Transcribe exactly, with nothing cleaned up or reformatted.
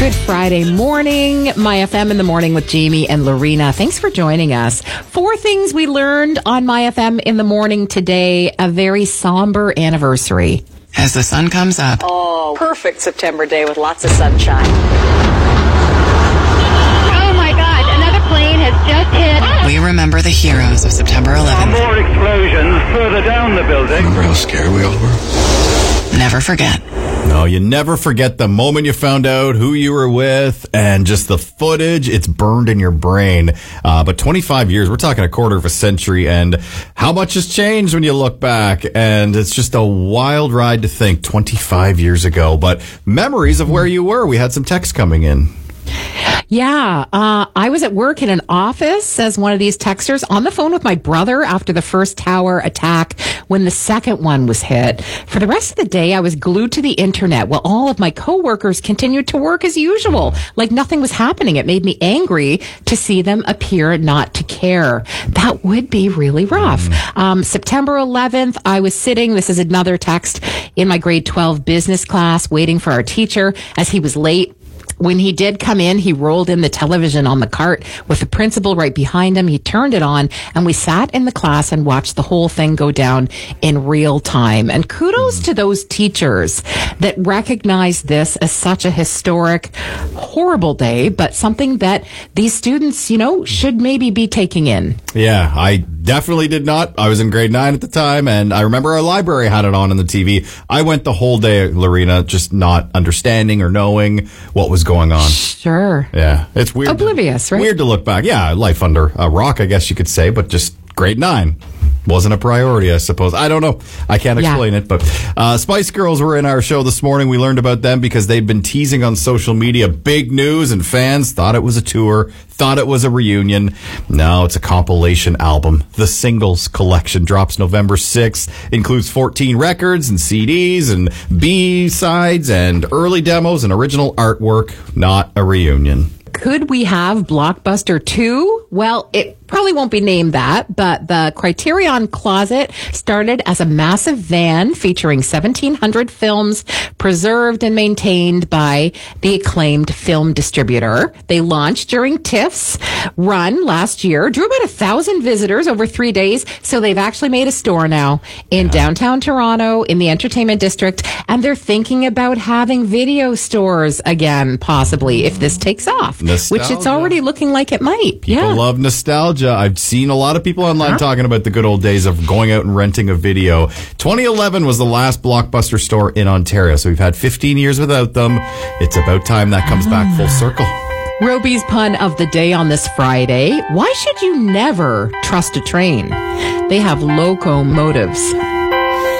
Good Friday morning. My F M in the morning with Jamie and Lorena. Thanks for joining us. Four things we learned on My F M in the morning today. A very somber anniversary. As the sun comes up. Oh, perfect September day with lots of sunshine. Oh my God, another plane has just hit. We remember the heroes of September eleventh. More explosions further down the building. Remember how scared we all were? Never forget. No, you never forget the moment you found out who you were with and just the footage. It's burned in your brain. Uh, but twenty-five years, we're talking a quarter of a century, and how much has changed when you look back. And it's just a wild ride to think twenty-five years ago. But memories of where you were. We had some texts coming in. Yeah, uh, I was at work in an office, says one of these texters, on the phone with my brother after the first tower attack when the second one was hit. For the rest of the day, I was glued to the internet while all of my coworkers continued to work as usual, like nothing was happening. It made me angry to see them appear not to care. That would be really rough. Um, September eleventh, I was sitting, this is another text, in my grade twelve business class waiting for our teacher as he was late. When he did come in, he rolled in the television on the cart with the principal right behind him. He turned it on, and we sat in the class and watched the whole thing go down in real time. And kudos to those teachers that recognize this as such a historic, horrible day, but something that these students, you know, should maybe be taking in. Yeah, I definitely did not. I was in grade nine at the time, and I remember our library had it on in the T V. I went the whole day, Lorena, just not understanding or knowing what was going on. Sure. Yeah, it's weird. Oblivious, to, right? Weird to look back. Yeah, life under a rock, I guess you could say, but just grade nine. Wasn't a priority, I suppose. I don't know. I can't explain yeah. it, but uh, Spice Girls were in our show this morning. We learned about them because they've been teasing on social media. Big news, and fans thought it was a tour, thought it was a reunion. No, it's a compilation album. The Singles Collection drops November sixth. Includes fourteen records and C Ds and B-sides and early demos and original artwork. Not a reunion. Could we have Blockbuster two? Well, it probably won't be named that, but the Criterion Closet started as a massive van featuring seventeen hundred films preserved and maintained by the acclaimed film distributor. They launched during TIFF's run last year, drew about a thousand visitors over three days. So they've actually made a store now in yeah. downtown Toronto in the entertainment district. And they're thinking about having video stores again, possibly, if this takes off, nostalgia. Which it's already looking like it might. People yeah. love nostalgia. I've seen a lot of people online huh? talking about the good old days of going out and renting a video. twenty eleven was the last Blockbuster store in Ontario, so we've had fifteen years without them. It's about time that comes back full circle. Roby's pun of the day on this Friday. Why should you never trust a train? They have locomotives.